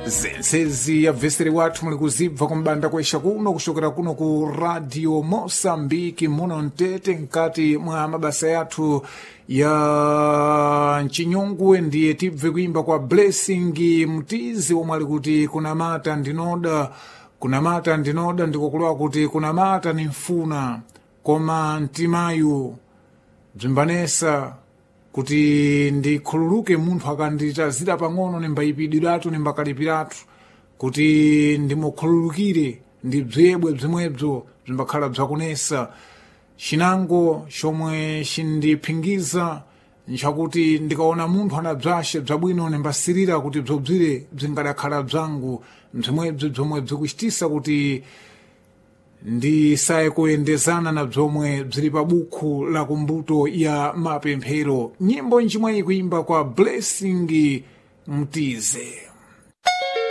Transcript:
zensezi ya veseri wathu muli kuzibva kumbanda kwesha kuno kuchokera kuno ku Radio Mosambiki muno mtete mkati mwa mabasa yathu ya mchinyungu. Ndiye tibve kuimba kwa Blessing Mtizi omwe ali kuti kunamata ndinoda ndikukulowa kuti kunamata ni mfuna koma mtimayu bzimbanesa kuti ndikhululuke munthu akanditazira pang'ono nimbayipidwiratu nimbakalipiratu kuti ndimukhululukire ndi bzebwe bzimwebzo bzimbakhala bzakunesa. Chinango chomwe chindiphingiza nchakuti ndikaona munthu anabzashe bzabwino nimbasirira kuti bzobzire bzingadakhala bzangu bzimwebzo bzomwe bzikuchitisa kuti ndisaye kuyendezana na bzomwe bzili pa buku la kumbuto ya mapemphero. Nyimbo njimwe ikuimba kwa Blessing Mtize.